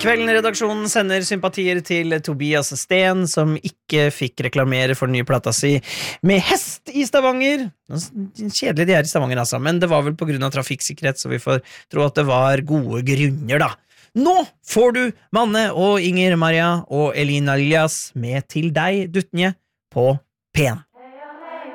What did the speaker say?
Kvelden-redaksjonen sender sympatier til Tobias Sten, som ikke fikk reklamere for den nye plata si med hest i Stavanger. Kjedelig de i Stavanger, altså, men det var vel på grunn av trafikksikkerhet, så vi får tro at det var gode grunner, da. Nå får du Manne og Inger Maria og Elina Elias med Til deg, Dutnje, på P1.